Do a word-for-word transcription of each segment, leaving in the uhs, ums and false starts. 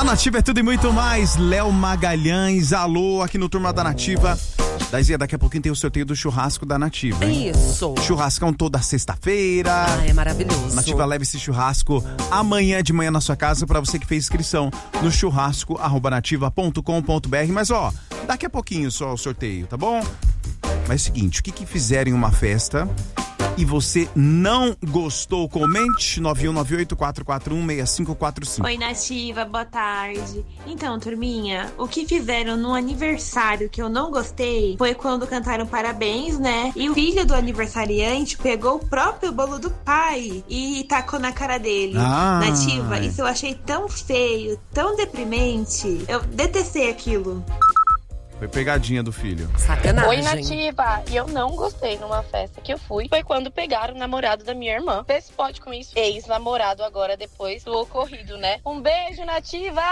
A Nativa é tudo e muito mais. Léo Magalhães, alô, aqui no Turma da Nativa. Daizinha, daqui a pouquinho tem o sorteio do churrasco da Nativa, hein? Isso. Churrascão toda sexta-feira. Ah, é maravilhoso. Nativa leva esse churrasco amanhã de manhã na sua casa pra você que fez inscrição no churrasco arroba nativa ponto com ponto br. Mas ó, daqui a pouquinho só o sorteio, tá bom? Mas é o seguinte, o que que fizeram em uma festa e você não gostou? Comente nove um nove oito quatro quatro um seis cinco quatro cinco. Oi, Nativa, boa tarde. Então, turminha, o que fizeram no aniversário que eu não gostei foi quando cantaram parabéns, né? E o filho do aniversariante pegou o próprio bolo do pai e tacou na cara dele. Ah, Nativa, isso eu achei tão feio, tão deprimente. Eu detestei aquilo. Foi pegadinha do filho. Sacanagem. Oi, Nativa. E eu não gostei numa festa que eu fui. Foi quando pegaram o namorado da minha irmã. Vê se pode com isso. Ex-namorado agora, depois do ocorrido, né? Um beijo, Nativa!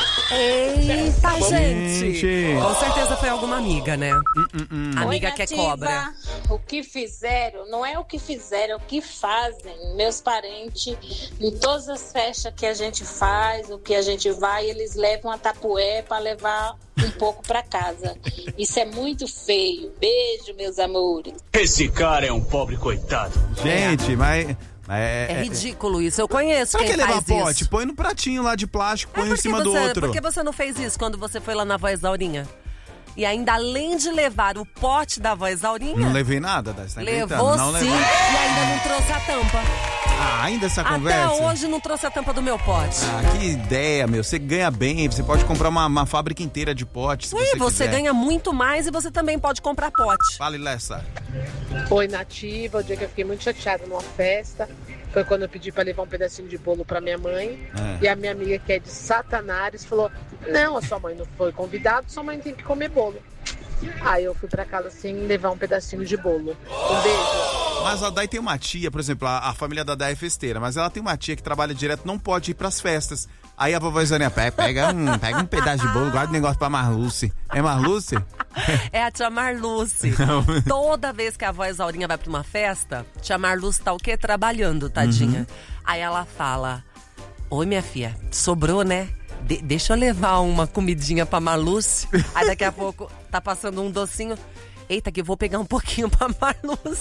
Eita, gente. Gente. Com certeza foi alguma amiga, né? Hum, hum, hum. Amiga Oi, que é Nativa. cobra. O que fizeram, não é o que fizeram, é o que fazem. Meus parentes, em todas as festas que a gente faz, o que a gente vai, eles levam a tapué para levar um pouco para casa. Isso é muito feio. Beijo, meus amores. Esse cara é um pobre coitado. Gente, mas... É, É ridículo isso, eu conheço Pra quem que levar faz pote? isso. Põe no pratinho lá de plástico, põe É um em porque cima você, do outro. Por que você não fez isso quando você foi lá na Voz Aurinha? E ainda além de levar o pote da Voz Aurinha, Não levei nada, Dai, você tá levou inventando. Não sim levou. e ainda não trouxe a tampa. Ah, ainda essa Até conversa? hoje não trouxe a tampa do meu pote. Ah, que ideia, meu. Você ganha bem, você pode comprar uma, uma fábrica inteira de potes. Se Ui, você, você quiser. ganha muito mais e você também pode comprar pote. Fale, Lessa. Oi, Nativa. O dia que eu fiquei muito chateada numa festa foi quando eu pedi pra levar um pedacinho de bolo pra minha mãe. É. E a minha amiga, que é de Satanares, falou: não, a sua mãe não foi convidada, sua mãe tem que comer bolo. Aí eu fui pra casa sem levar um pedacinho de bolo. Um beijo. Mas a Dai tem uma tia, por exemplo, a, a família da Dai é festeira, mas ela tem uma tia que trabalha direto, não pode ir pras festas. Aí a vovó Zânia pega, pega, um, pega um pedaço de bolo, guarda o negócio pra Marluce. É Marluce? É a tia Marluce. Toda vez que a Voz Aurinha vai pra uma festa, tia Marluce tá o quê? Trabalhando, tadinha. Uhum. Aí ela fala: oi, minha filha, sobrou, né? De- deixa eu levar uma comidinha pra Marluce. Aí daqui a pouco tá passando um docinho. Eita, que eu vou pegar um pouquinho pra Marluce.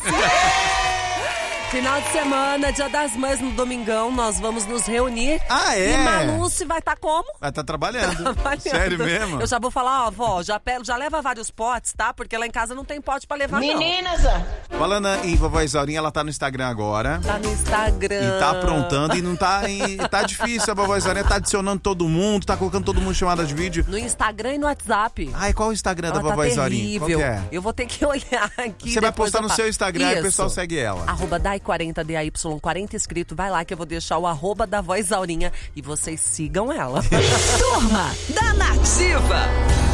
Final de semana, Dia das Mães no domingão, nós vamos nos reunir. Ah, é? E Marluce vai estar como? Vai estar trabalhando. Trabalhando. Sério mesmo? Eu já vou falar, ó, vó, já, pe- já leva vários potes, tá? Porque lá em casa não tem pote pra levar, não. Meninas, Falando em vovó Isaurinha, ela tá no Instagram agora. Tá no Instagram. E tá aprontando e não tá em, tá difícil. A vovó Isaurinha tá adicionando todo mundo, tá colocando todo mundo em chamada de vídeo. No Instagram e no WhatsApp. Ai, qual é o Instagram Ela da vovó tá Isaurinha? Qual terrível. que é? Eu vou ter que olhar aqui. Você vai depois postar eu no falo. seu Instagram e Isso. o pessoal segue ela. Arroba D A I quarenta, D A Y quarenta escrito. Vai lá que eu vou deixar o arroba da Voz Aurinha e vocês sigam ela. Turma da Nativa.